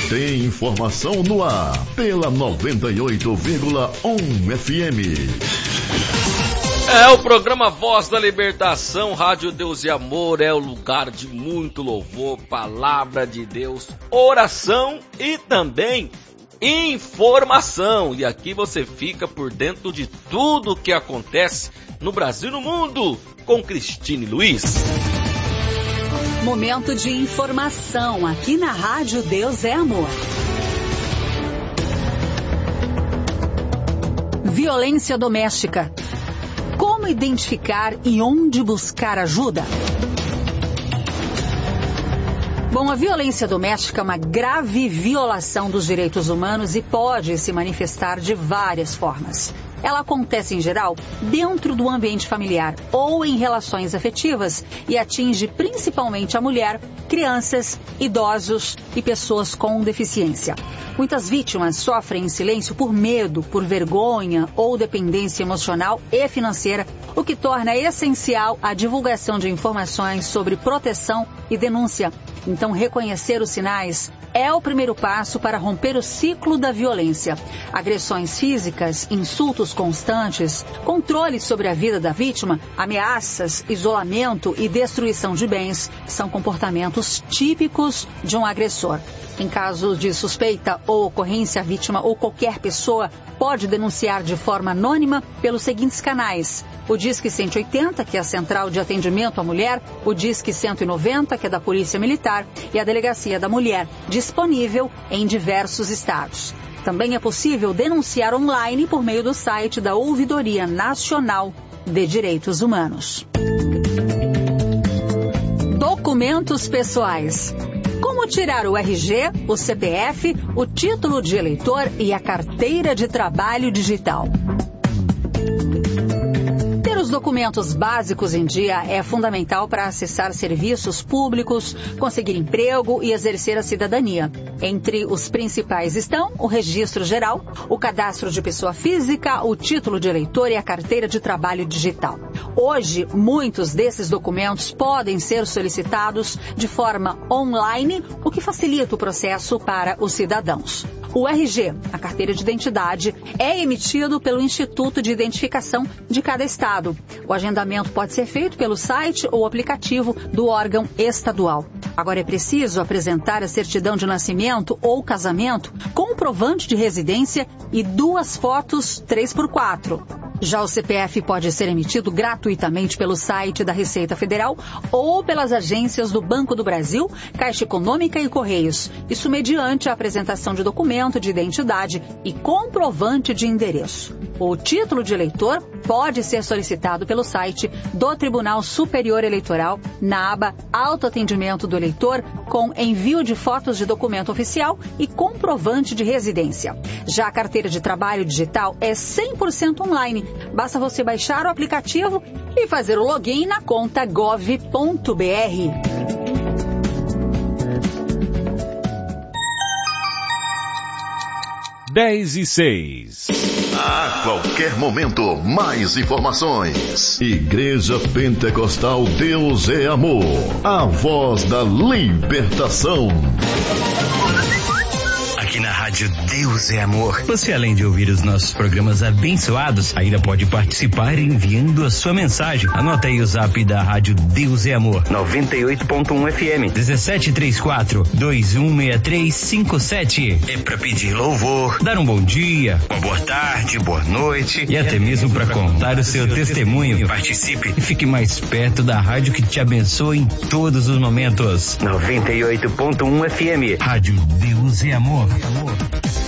Tem informação no ar, pela 98,1 FM. É o programa Voz da Libertação, Rádio Deus e Amor, é o lugar de muito louvor, palavra de Deus, oração e também informação. E aqui você fica por dentro de tudo o que acontece no Brasil e no mundo, com Cristine Luiz. Momento de informação aqui na Rádio Deus é Amor. Violência doméstica. Como identificar e onde buscar ajuda? Bom, a violência doméstica é uma grave violação dos direitos humanos e pode se manifestar de várias formas. Ela acontece, em geral, dentro do ambiente familiar ou em relações afetivas e atinge principalmente a mulher, crianças, idosos e pessoas com deficiência. Muitas vítimas sofrem em silêncio por medo, por vergonha ou dependência emocional e financeira, o que torna essencial a divulgação de informações sobre proteção e denúncia. Então, reconhecer os sinais é o primeiro passo para romper o ciclo da violência. Agressões físicas, insultos constantes, controle sobre a vida da vítima, ameaças, isolamento e destruição de bens são comportamentos típicos de um agressor. Em caso de suspeita ou ocorrência, a vítima ou qualquer pessoa pode denunciar de forma anônima pelos seguintes canais: o Disque 180, que é a Central de Atendimento à Mulher, o Disque 190, que é da Polícia Militar, e a Delegacia da Mulher, disponível em diversos estados. Também é possível denunciar online por meio do site da Ouvidoria Nacional de Direitos Humanos. Documentos pessoais. Como tirar o RG, o CPF, o título de eleitor e a carteira de trabalho digital? Ter os documentos básicos em dia é fundamental para acessar serviços públicos, conseguir emprego e exercer a cidadania. Entre os principais estão o registro geral, o cadastro de pessoa física, o título de eleitor e a carteira de trabalho digital. Hoje, muitos desses documentos podem ser solicitados de forma online, o que facilita o processo para os cidadãos. O RG, a carteira de identidade, é emitido pelo Instituto de Identificação de cada estado. O agendamento pode ser feito pelo site ou aplicativo do órgão estadual. Agora é preciso apresentar a certidão de nascimento ou casamento, comprovante de residência e 2 fotos 3x4. Já o CPF pode ser emitido gratuitamente pelo site da Receita Federal ou pelas agências do Banco do Brasil, Caixa Econômica e Correios. Isso mediante a apresentação de documento de identidade e comprovante de endereço. O título de eleitor pode ser solicitado pelo site do Tribunal Superior Eleitoral na aba Autoatendimento do Eleitor, com envio de fotos de documento oficial e comprovante de residência. Já a carteira de trabalho digital é 100% online. Basta você baixar o aplicativo e fazer o login na conta gov.br. 10:06. A qualquer momento, mais informações. Igreja Pentecostal Deus é Amor, a voz da libertação. Aqui na Rádio Deus é Amor, você, além de ouvir os nossos programas abençoados, ainda pode participar enviando a sua mensagem. Anota aí o zap da Rádio Deus é Amor, 98.1 FM, 1734-216357. É pra pedir louvor, dar um bom dia, uma boa tarde, boa noite e até mesmo para contar o seu testemunho. Participe e fique mais perto da rádio que te abençoa em todos os momentos. 98.1 FM, Rádio Deus é Amor.